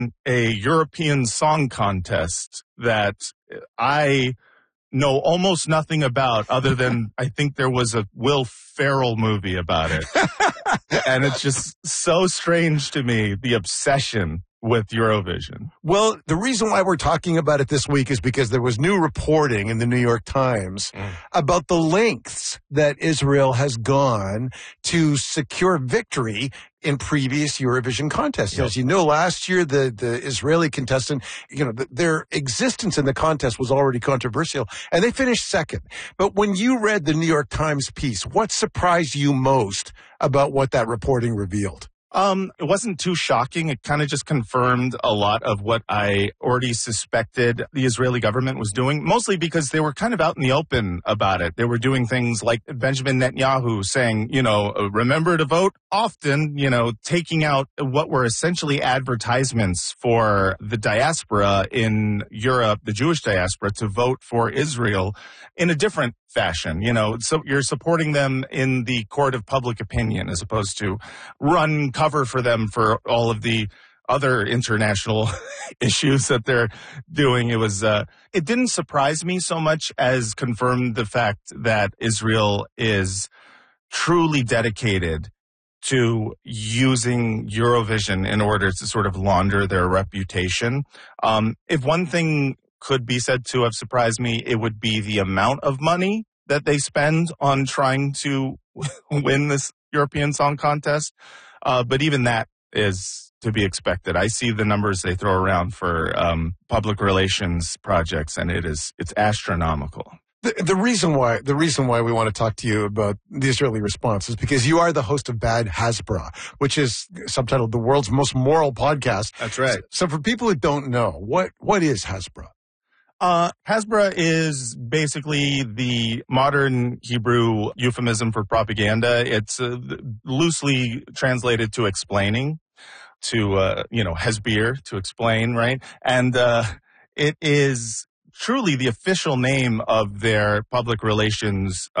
a European Song Contest that I know almost nothing about other than I think there was a Will Ferrell movie about it. And it's just so strange to me, the obsession with Eurovision. Well, the reason why we're talking about it this week is because there was new reporting in the New York Times about the lengths that Israel has gone to secure victory in previous Eurovision contests. Yep. As you know, last year, the Israeli contestant, their existence in the contest was already controversial, and they finished second. But when you read the New York Times piece, what surprised you most about what that reporting revealed? It wasn't too shocking. It kind of just confirmed a lot of what I already suspected the Israeli government was doing, mostly because they were kind of out in the open about it. They were doing things like Benjamin Netanyahu saying, remember to vote often, taking out what were essentially advertisements for the diaspora in Europe, the Jewish diaspora, to vote for Israel in a different fashion. So you're supporting them in the court of public opinion as opposed to run cover for them for all of the other international issues that they're doing. It didn't surprise me so much as confirmed the fact that Israel is truly dedicated to using Eurovision in order to sort of launder their reputation. If one thing could be said to have surprised me, it would be the amount of money that they spend on trying to win this European Song Contest. But even that is to be expected. I see the numbers they throw around for public relations projects, and it's astronomical. The reason why we want to talk to you about the Israeli response is because you are the host of Bad Hasbara, which is subtitled The World's Most Moral Podcast. That's right. So for people who don't know, what is Hasbara? Hasbara is basically the modern Hebrew euphemism for propaganda. It's loosely translated to explaining, to, Hesbir, to explain, right? And it is truly the official name of their public relations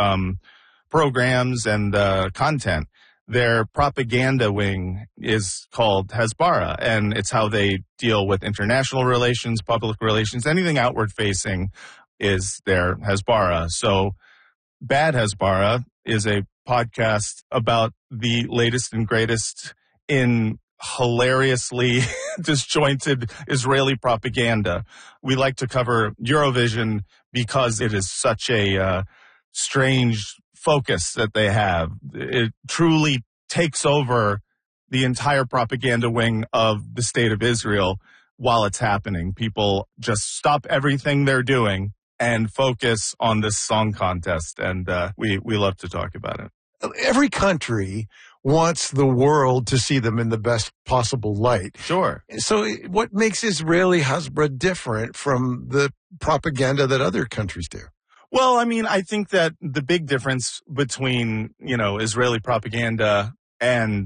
programs and content. Their propaganda wing is called Hasbara, and it's how they deal with international relations, public relations, anything outward facing is their Hasbara. So Bad Hasbara is a podcast about the latest and greatest in hilariously disjointed Israeli propaganda. We like to cover Eurovision because it is such a strange focus that they have. It truly takes over the entire propaganda wing of the state of Israel while it's happening. People just stop everything they're doing and focus on this song contest, and we love to talk about it. Every country wants the world to see them in the best possible light. Sure. So what makes Israeli Hasbara different from the propaganda that other countries do? Well, I think that the big difference between, Israeli propaganda and,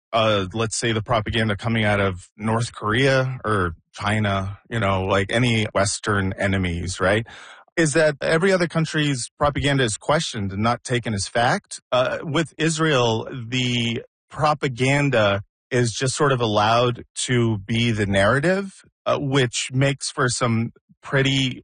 let's say the propaganda coming out of North Korea or China, like any Western enemies, right, is that every other country's propaganda is questioned and not taken as fact. With Israel, the propaganda is just sort of allowed to be the narrative, which makes for some pretty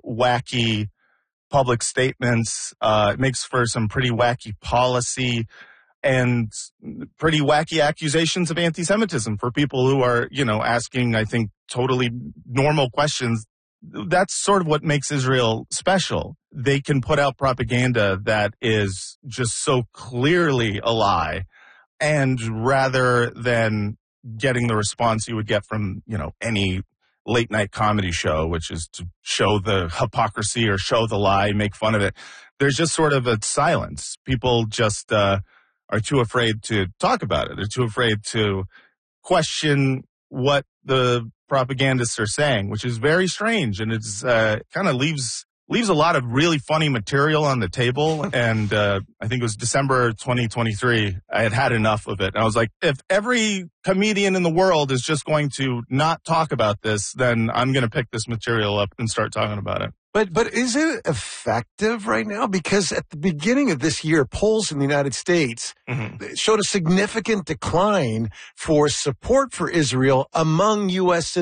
wacky public statements. It makes for some pretty wacky policy and pretty wacky accusations of anti-Semitism for people who are, asking, I think, totally normal questions. That's sort of what makes Israel special. They can put out propaganda that is just so clearly a lie. And rather than getting the response you would get from, any late night comedy show, which is to show the hypocrisy or show the lie, make fun of it, there's just sort of a silence. People just are too afraid to talk about it. They're too afraid to question what the propagandists are saying, which is very strange. And it's kind of leaves a lot of really funny material on the table. And I think it was December 2023. I had enough of it. And I was like, if every comedian in the world is just going to not talk about this, then I'm going to pick this material up and start talking about it. But is it effective right now? Because at the beginning of this year, polls in the United States showed a significant decline for support for Israel among U.S. citizens.